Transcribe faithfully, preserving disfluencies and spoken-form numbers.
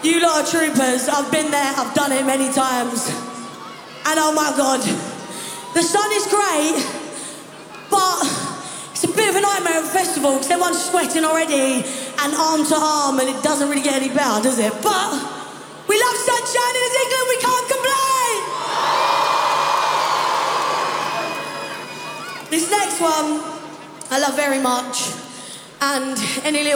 You lot are troopers. I've been there, I've done it many times. And oh my God, the sun is great, but it's a bit of a nightmare at a festival because everyone's sweating already and arm to arm and it doesn't really get any better, does it? But we love sunshine in England, we can't complain! This next one, I love very much, and any little